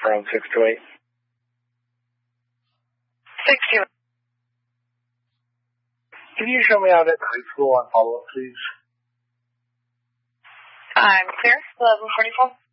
from 628. 628. Can you show me out at high school on follow-up, please? I'm clear. 1144.